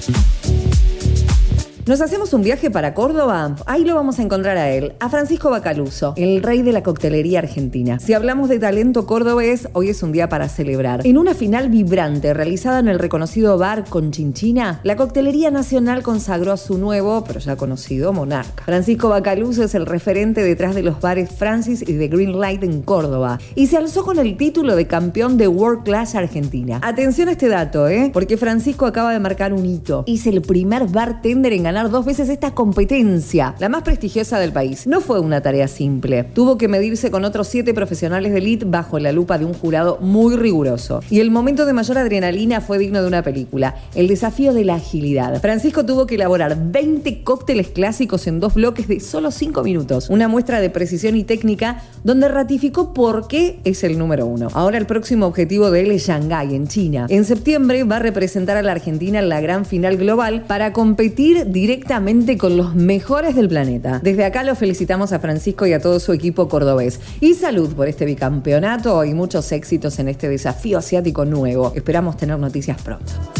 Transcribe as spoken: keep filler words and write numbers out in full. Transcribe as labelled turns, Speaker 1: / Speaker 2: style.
Speaker 1: ¿Nos hacemos un viaje para Córdoba? Ahí lo vamos a encontrar a él, a Francisco Bacaluso, el rey de la coctelería argentina. Si hablamos de talento cordobés, hoy es un día para celebrar. En una final vibrante realizada en el reconocido bar Conchinchina, la Coctelería Nacional consagró a su nuevo, pero ya conocido, monarca. Francisco Bacaluso es el referente detrás de los bares Francis y The Green Light en Córdoba y se alzó con el título de campeón de World Class Argentina. Atención a este dato, ¿eh? Porque Francisco acaba de marcar un hito. Es el primer bartender en ganar dos veces esta competencia, la más prestigiosa del país. No fue una tarea simple. Tuvo que medirse con otros siete profesionales de elite bajo la lupa de un jurado muy riguroso. Y el momento de mayor adrenalina fue digno de una película, el desafío de la agilidad. Francisco tuvo que elaborar veinte cócteles clásicos en dos bloques de solo cinco minutos. Una muestra de precisión y técnica donde ratificó por qué es el número uno. Ahora el próximo objetivo de él es Shanghái, en China. En septiembre va a representar a la Argentina en la gran final global para competir directamente directamente con los mejores del planeta. Desde acá lo felicitamos a Francisco y a todo su equipo cordobés. Y salud por este bicampeonato y muchos éxitos en este desafío asiático nuevo. Esperamos tener noticias pronto.